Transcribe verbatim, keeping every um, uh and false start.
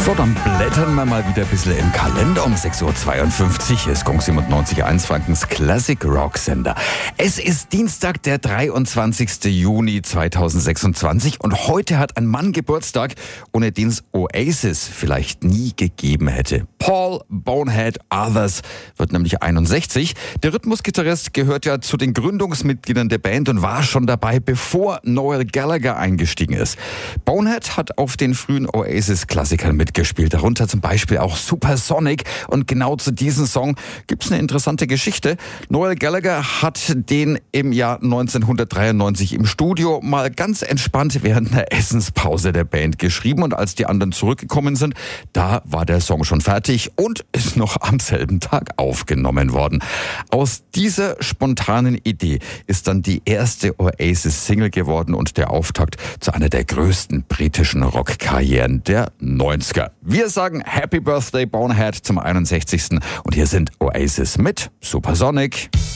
So, dann blättern wir mal wieder ein bisschen im Kalender um sechs Uhr zweiundfünfzig. Hier ist Gong siebenundneunzig Komma eins, Frankens Classic Rock Sender. Es ist Dienstag, der dreiundzwanzigster Juni zweitausendsechsundzwanzig und heute hat ein Mann Geburtstag, ohne den es Oasis vielleicht nie gegeben hätte. Paul Bonehead Others wird nämlich einundsechzig. Der Rhythmusgitarrist gehört ja zu den Gründungsmitgliedern der Band und war schon dabei, bevor Noel Gallagher eingestiegen ist. Bonehead hat auf den frühen Oasis-Klassikern mitgespielt, darunter zum Beispiel auch Supersonic. Und genau zu diesem Song gibt's eine interessante Geschichte. Noel Gallagher hat den im Jahr neunzehnhundertdreiundneunzig im Studio mal ganz entspannt während einer Essenspause der Band geschrieben. Und als die anderen zurückgekommen sind, da war der Song schon fertig und ist noch am selben Tag aufgenommen worden. Aus dieser spontanen Idee ist dann die erste Oasis-Single geworden und der Auftakt zu einer der größten britischen Rockkarrieren der neunziger. Wir sagen Happy Birthday Bonehead zum einundsechzigsten und hier sind Oasis mit Supersonic.